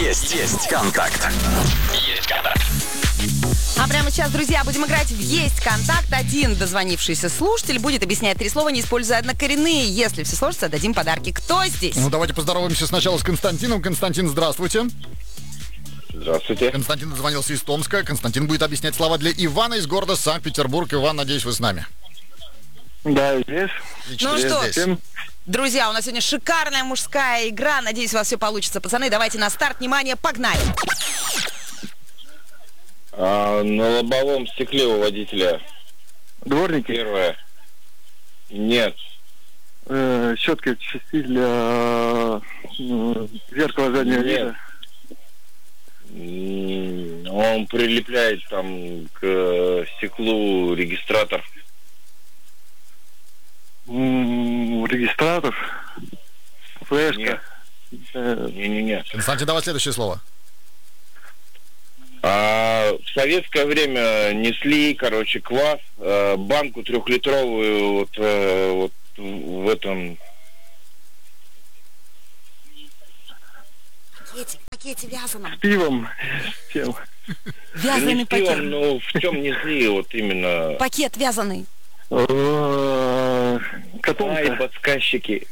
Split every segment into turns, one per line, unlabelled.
Есть контакт. Есть контакт.
А прямо сейчас, друзья, будем играть в «Есть контакт». Один дозвонившийся слушатель будет объяснять 3 слова, не используя однокоренные. Если все сложится, дадим подарки. Кто здесь?
Ну, давайте поздороваемся сначала с Константином. Константин, здравствуйте.
Здравствуйте.
Константин дозвонился из Томска. Константин будет объяснять слова для Ивана из города Санкт-Петербург. Иван, надеюсь, вы с нами.
Да, здесь.
Ну что
здесь.
ж, друзья, у нас сегодня шикарная мужская игра. Надеюсь, у вас все получится. Пацаны, давайте на старт. Внимание, погнали.
На лобовом стекле у водителя.
Дворники.
Первое. Нет.
Щетки части для зеркала заднего
Нет.
вида.
Он прилепляет там к стеклу регистратор.
Регистратор. Флешка.
Не.
Константин, давай следующее слово.
В советское время несли, квас, банку 3-литровую вот в этом...
Пакете вязаном.
С пивом. Чем?
Вязаный
Не с пивом,
пакет.
но в чем несли вот именно...
Пакет вязаный.
Котомка.
подсказчики.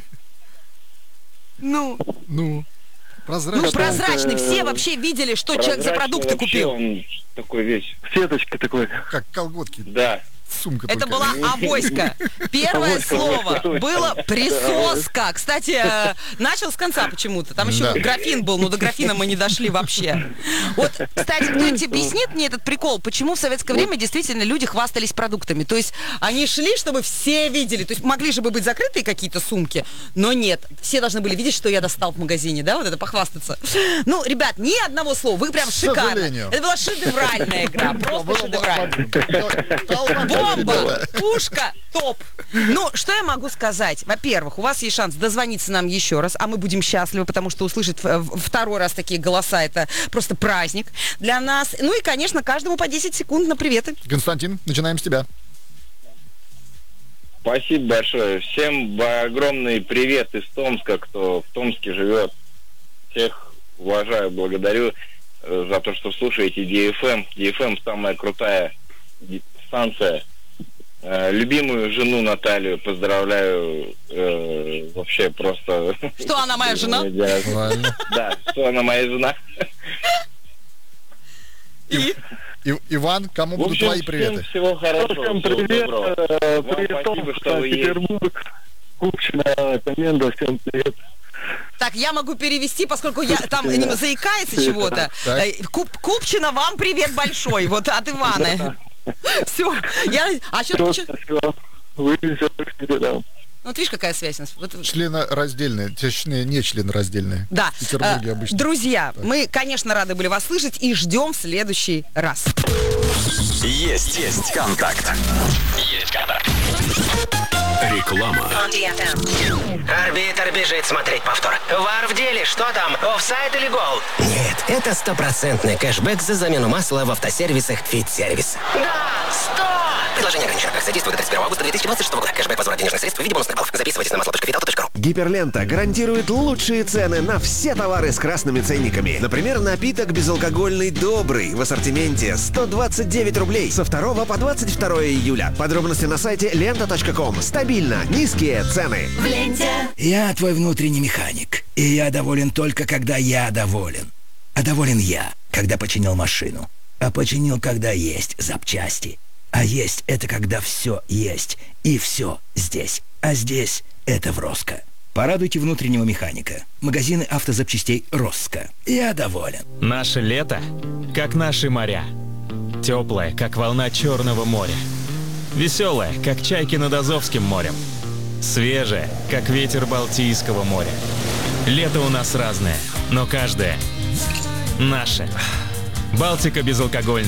Ну,
Прозрачно.
прозрачный. Все вообще видели, что человек за продукты
Вообще
купил.
он такой весь.
Сеточка такой.
Как колготки.
Да.
Сумка
Это
только.
была авоська. Первое слово было присоска. Кстати, начал с конца почему-то. Там еще
Да.
графин был, но до графина мы не дошли вообще. Вот, кстати, кто-нибудь объяснит мне этот прикол, почему в советское время действительно люди хвастались продуктами? То есть они шли, чтобы все видели. То есть могли же бы быть закрытые какие-то сумки, но нет. Все должны были видеть, что я достал в магазине, да, вот это похвастаться. Ну, ребят, ни одного слова. Вы прям шикарно.
сожалению.
Это была шедевральная игра. Просто шедевральная. Бомба! Пушка! Топ! Ну, что я могу сказать? Во-первых, у вас есть шанс дозвониться нам еще раз, а мы будем счастливы, потому что услышать второй раз такие голоса — это просто праздник для нас. Ну и, конечно, каждому по 10 секунд на приветы.
Константин, начинаем с тебя.
Спасибо большое. Всем огромный привет из Томска, кто в Томске живет. Всех уважаю, благодарю за то, что слушаете DFM. DFM самая крутая станция. Любимую жену Наталью поздравляю. Вообще просто...
Что, она моя жена?
Правильно.
Да, что она моя жена.
И?
Иван, кому
В
будут
общем,
твои
всем
приветы?
всего хорошего.
Всем
всего
привет.
доброго.
Привет,
Вам спасибо,
Томск,
что вы есть.
Санкт-Петербург. Купчина, Коменда, всем привет.
Так, я могу перевести, поскольку я там заикается чего-то.
Так.
Купчина, вам привет большой. Вот от Ивана. Все. А что ты...
Все. Вы все к да.
Ну, вот видишь, какая связь у нас. Вот...
Членораздельные, точнее, не членораздельные.
Да.
В Петербурге обычно.
Друзья, мы, конечно, рады были вас слышать и ждем в следующий раз.
Есть контакт. Есть контакт. Реклама.
Арбитр бежит смотреть повтор. Вар в деле, что там, офсайд или гол? Нет, это стопроцентный кэшбэк за замену масла в автосервисах «Фит-сервис». Да, 100! Предложение ограничено. Акция действует до 31 августа 2026 года. Кэшбэк возврат денежных средств в виде бонусных баллов. Записывайтесь на масло.vital.ru.
Гиперлента гарантирует лучшие цены на все товары с красными ценниками. Например, напиток безалкогольный «Добрый» в ассортименте 129 рублей со 2 по 22 июля. Подробности на сайте lenta.com. Стабильно низкие цены.
В ленте.
Я твой внутренний механик, и я доволен только, когда я доволен. А доволен я, когда починил машину. А починил, когда есть запчасти. А есть — это когда все есть, и все здесь. А здесь — это в Роско. Порадуйте внутреннего механика. Магазины автозапчастей Роско. Я доволен.
Наше лето, как наши моря. Теплое, как волна Черного моря. Веселое, как чайки над Азовским морем. Свежее, как ветер Балтийского моря. Лето у нас разное, но каждое наше. Балтика безалкогольная.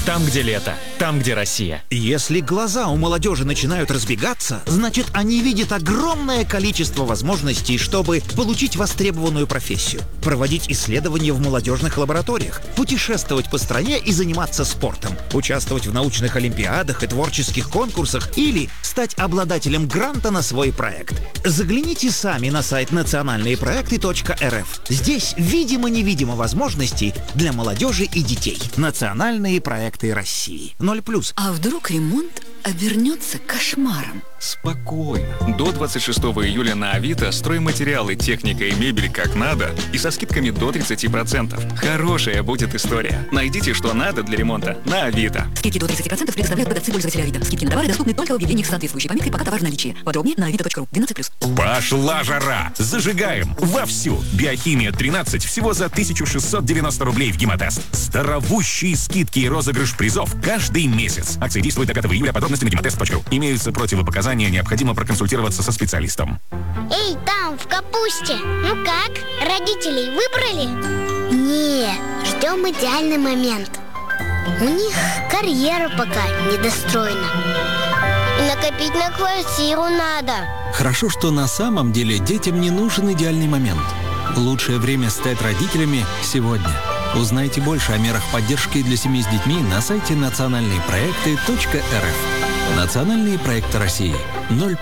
Там, где лето, там, где Россия.
Если глаза у молодежи начинают разбегаться, значит, они видят огромное количество возможностей, чтобы получить востребованную профессию, проводить исследования в молодежных лабораториях, путешествовать по стране и заниматься спортом, участвовать в научных олимпиадах и творческих конкурсах или стать обладателем гранта на свой проект. Загляните сами на сайт национальныепроекты.рф. Здесь видимо-невидимо возможностей для молодежи и детей. Национальные проекты России. 0+.
А вдруг ремонт обернется кошмаром?
Спокойно. До 26 июля на Авито стройматериалы, техника и мебель как надо и со скидками до 30%. Хорошая будет история. Найдите, что надо для ремонта на Авито.
Скидки до 30% предоставляют продавцы-пользователи Авито. Скидки на товары доступны только в объявлениях с соответствующей пометкой «Пока товар в наличии». Подробнее на avito.ru. 12+.
Пошла жара! Зажигаем вовсю! Биохимия 13 всего за 1690 рублей в Гемотест. Здоровущие скидки и розыгрыш призов каждый месяц. Акция действует до 5 июля. Подробности на gematest.ru. Имеются противопоказания, необходимо проконсультироваться со специалистом.
Эй, там, в капусте! Ну как, родителей выбрали? Не, ждем идеальный момент. У них карьера пока недостроена. И накопить на квартиру надо.
Хорошо, что на самом деле детям не нужен идеальный момент. Лучшее время стать родителями сегодня. Узнайте больше о мерах поддержки для семей с детьми на сайте национальныепроекты.рф. Национальные проекты России. 0+.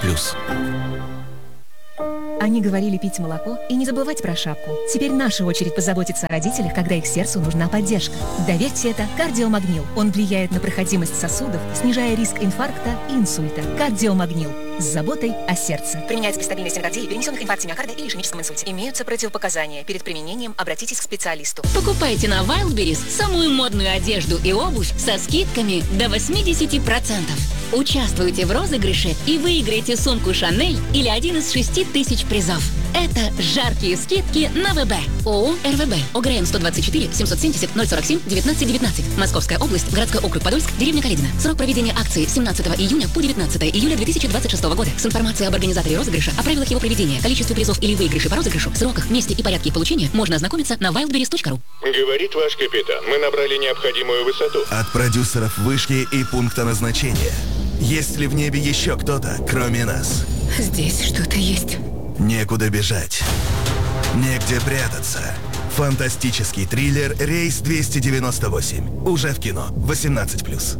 Они говорили пить молоко и не забывать про шапку. Теперь наша очередь позаботиться о родителях, когда их сердцу нужна поддержка. Доверьте это кардиомагнил. Он влияет на проходимость сосудов, снижая риск инфаркта и инсульта. Кардиомагнил. С заботой о сердце. Применяется при стабильной стенокардии, перенесенных инфаркте миокарда или ишемическом инсульте. Имеются противопоказания. Перед применением обратитесь к специалисту.
Покупайте на Wildberries самую модную одежду и обувь со скидками до 80%. Участвуйте в розыгрыше и выиграйте сумку Шанель или один из 6000 призов. Это жаркие скидки на ВБ. ООО «РВБ». ОГРН 124 770 047 1919. Московская область, городской округ Подольск, деревня Каледино. Срок проведения акции 17 июня по 19 июля 2026 года. С информацией об организаторе розыгрыша, о правилах его проведения, количестве призов или выигрыше по розыгрышу, сроках, месте и порядке получения можно ознакомиться на wildberries.ru.
Говорит ваш капитан, мы набрали необходимую высоту.
От продюсеров вышки и пункта назначения. Есть ли в небе еще кто-то, кроме нас?
Здесь что-то есть.
Некуда бежать. Негде прятаться. Фантастический триллер «Рейс 298». Уже в кино. 18+.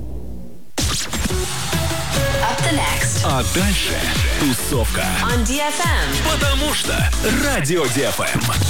А дальше тусовка.
On DFM.
Потому что Радио DFM.